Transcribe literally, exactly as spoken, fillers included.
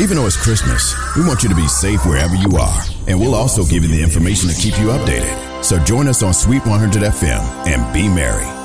Even though it's Christmas, we want you to be safe wherever you are. And we'll also give you the information to keep you updated. So join us on Sweet one hundred F M and be merry.